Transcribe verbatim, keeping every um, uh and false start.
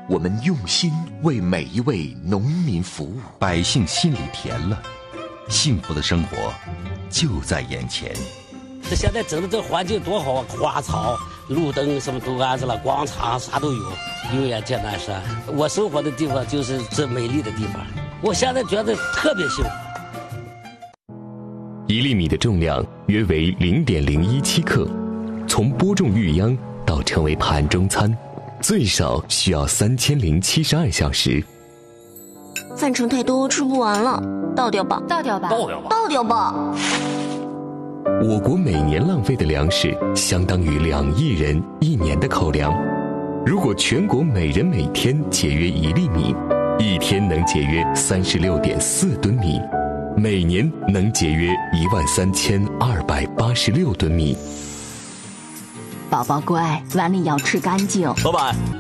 我们用心为每一位农民服务， 百姓心里甜了，幸福的生活就在眼前。 这现在整的这环境多好啊，花草、路灯什么都安置了，广场啥都有。永远见南山，我生活的地方就是这美丽的地方。我现在觉得特别幸福。 一粒米的重量约为零点零一七克，从播种育秧到成为盘中餐，最少需要三千零七十二小时。 饭盛太多，吃不完了，倒掉吧， 倒掉吧， 倒掉吧， 倒掉吧。 我国每年浪费的粮食相当于两亿人一年的口粮。如果全国每人每天节约一粒米，一天能节约三十六点四吨米，每年能节约一万三千二百八十六吨米。 宝宝乖，碗里要吃干净。 老板。